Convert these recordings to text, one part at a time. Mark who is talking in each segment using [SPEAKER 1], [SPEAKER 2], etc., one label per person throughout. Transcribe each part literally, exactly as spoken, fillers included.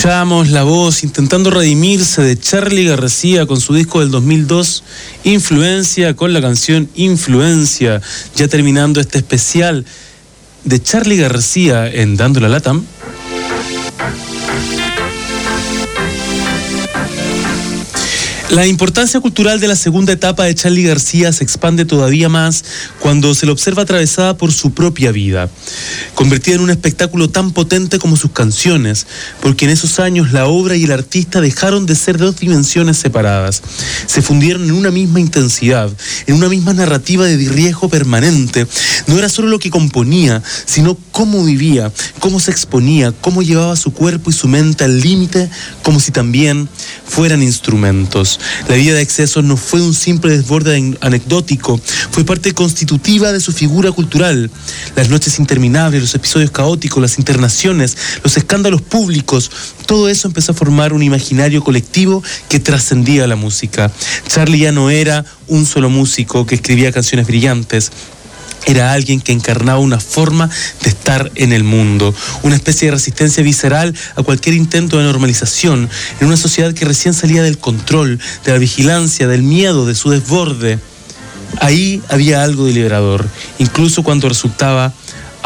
[SPEAKER 1] Escuchamos la voz intentando redimirse de Charly García con su disco del dos mil dos, Influencia, con la canción Influencia. Ya terminando este especial de Charly García en Dando la Latam. La importancia cultural de la segunda etapa de Charly García se expande todavía más cuando se la observa atravesada por su propia vida, convertida en un espectáculo tan potente como sus canciones, porque en esos años la obra y el artista dejaron de ser dos dimensiones separadas, se fundieron en una misma intensidad, en una misma narrativa de riesgo permanente. No era solo lo que componía, sino cómo vivía, cómo se exponía, cómo llevaba su cuerpo y su mente al límite, como si también fueran instrumentos. La vida de excesos no fue un simple desborde anecdótico, fue parte constitutiva de su figura cultural. Las noches interminables, los episodios caóticos, las internaciones, los escándalos públicos, todo eso empezó a formar un imaginario colectivo que trascendía la música. Charly ya no era un solo músico que escribía canciones brillantes. Era alguien que encarnaba una forma de estar en el mundo, una especie de resistencia visceral a cualquier intento de normalización, en una sociedad que recién salía del control, de la vigilancia, del miedo, de su desborde. Ahí había algo de liberador, incluso cuando resultaba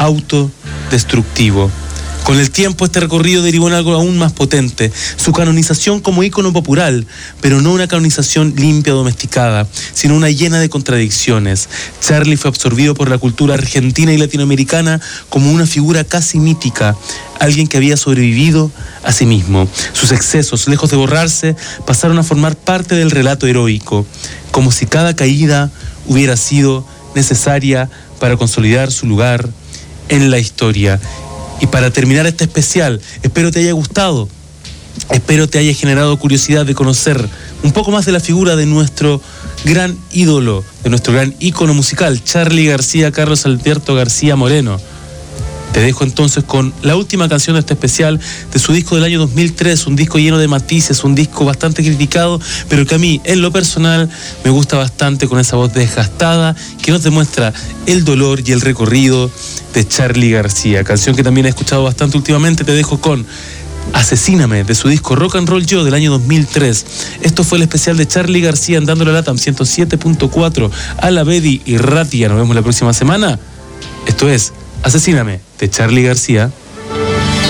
[SPEAKER 1] autodestructivo. Con el tiempo este recorrido derivó en algo aún más potente, su canonización como ícono popular, pero no una canonización limpia o domesticada, sino una llena de contradicciones. Charly fue absorbido por la cultura argentina y latinoamericana como una figura casi mítica, alguien que había sobrevivido a sí mismo. Sus excesos, lejos de borrarse, pasaron a formar parte del relato heroico, como si cada caída hubiera sido necesaria para consolidar su lugar en la historia. Y para terminar este especial, espero te haya gustado, espero te haya generado curiosidad de conocer un poco más de la figura de nuestro gran ídolo, de nuestro gran ícono musical, Charly García, Carlos Alberto García Moreno. Te dejo entonces con la última canción de este especial de su disco del año dos mil tres, un disco lleno de matices, un disco bastante criticado, pero que a mí, en lo personal, me gusta bastante, con esa voz desgastada que nos demuestra el dolor y el recorrido de Charly García. Canción que también he escuchado bastante últimamente. Te dejo con Asesíname, de su disco Rock and Roll Yo del año dos mil tres. Esto fue el especial de Charly García en Dando la Latam ciento siete punto cuatro a la Bedi y Ratia. Nos vemos la próxima semana. Esto es Asesíname, de Charly García.